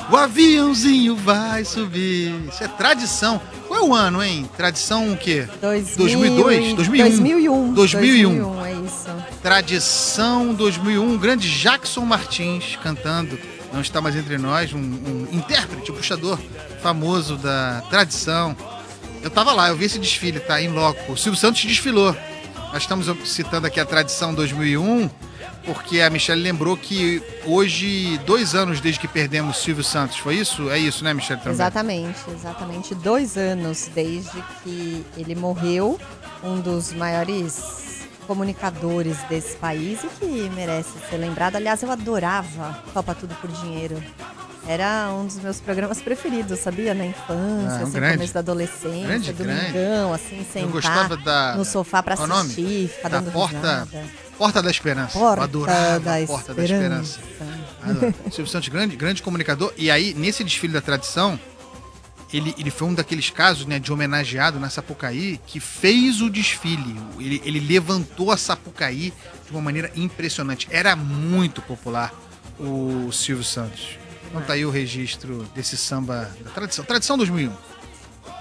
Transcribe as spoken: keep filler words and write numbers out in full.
O aviãozinho vai subir. Isso é tradição. Qual é o ano, hein? Tradição o quê? dois dois mil e dois? dois mil e um. dois mil e um. dois mil e um. dois mil e um, é isso. Tradição dois mil e um. Grande Jackson Martins cantando. Não está mais entre nós. Um, um intérprete, um puxador famoso da tradição. Eu tava lá, eu vi esse desfile, tá? Em loco. O Silvio Santos desfilou. Nós estamos citando aqui a tradição dois mil e um, porque a Michelle lembrou que hoje, dois anos desde que perdemos Silvio Santos, foi isso? É isso, né, Michelle? Também? Exatamente, exatamente. Dois anos desde que ele morreu, um dos maiores comunicadores desse país e que merece ser lembrado. Aliás, eu adorava Topa Tudo por Dinheiro. Era um dos meus programas preferidos, sabia? Na infância, Ah, um assim, grande. começo da adolescência, Grande, domingão, assim, Eu gostava sentar da... no sofá pra Qual o nome? assistir, ficar Da dando porta, risada. Porta da Esperança. Porta Eu adorava da a Porta da Esperança. Esperança. Adoro. Silvio Santos, grande, grande comunicador. E aí, nesse desfile da tradição, ele, ele foi um daqueles casos, né, de homenageado na Sapucaí, que fez o desfile. Ele, ele levantou a Sapucaí de uma maneira impressionante. Era muito popular o Silvio Santos. Então tá aí o registro desse samba da tradição. Tradição dois mil e um.